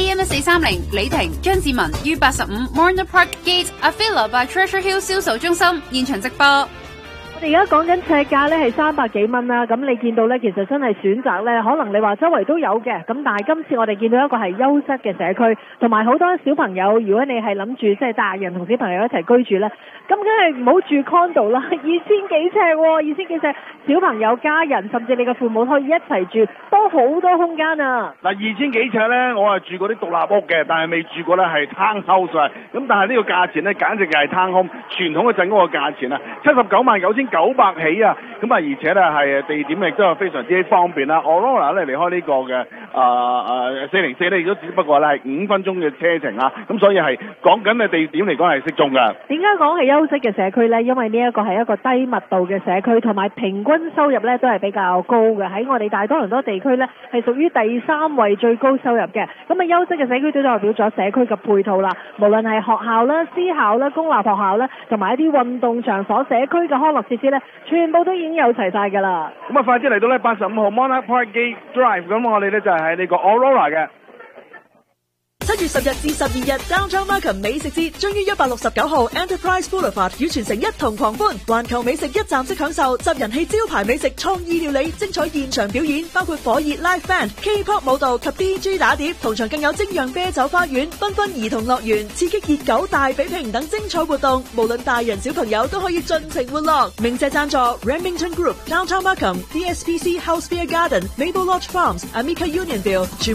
AM1430李婷、張志文於85 Morner Park Gate Avila by Treasure Hill 銷售中心現場直播。 我哋而家講緊尺價咧係300幾蚊啦，咁你見到咧其實真係選擇咧，可能你話周圍都有嘅，咁但係今次我哋見到一個係優質嘅社區，同埋好多小朋友，如果你係諗住即係大人同小朋友一齊居住咧，咁梗係唔好住 condo 啦，2000幾尺喎，2000幾尺，小朋友、家人甚至你嘅父母可以一齊住，都好多空間啊！ 嗱，2000幾尺咧，我係住過啲獨立屋嘅，但係未住過咧係 townhouse 啊，咁但係呢個價錢咧，簡直係 townhome 傳統嘅鎮屋嘅價錢啊，799900起啊，咁啊而且咧係地點亦都係非常之方便啦。Aurora 咧離開呢個嘅404咧，亦都只不過咧係5分鐘嘅車程啊，咁所以係講緊嘅地點嚟講係適中㗎。 點解講係優質嘅社區呢？因為呢一個係一個低密度嘅社區，同埋平均收入咧都係比較高嘅。喺我哋大多倫多地區咧係屬於第3位最高收入嘅。咁啊優質嘅社區都代表咗社區嘅配套啦，無論係學校啦、私校啦、公立學校啦，同埋一啲運動場所、社區嘅康樂設施咧，全部都已經有齊晒㗎啦。 咁啊，快啲嚟到咧85號 Monarch Park Gate Drive， 咁我哋咧就係喺呢個 Aurora 嘅。 7月10日至12日 Downtown Markham 美食節將於169號 Enterprise Boulevard 與全城一同狂歡，環球美食一站式享受，集人氣招牌美食、創意料理、精彩現場表演，包括火熱 live band、K-pop 舞蹈及 DJ 打碟，同場更有精釀啤酒花園、繽紛兒童樂園、刺激熱狗大比拼等精彩活動，無論大人小朋友都可以盡情玩樂。鳴謝贊助 Remington Group、Downtown Markham、DSPC House Beer Garden、Maple Lodge Farms、Amica Unionville。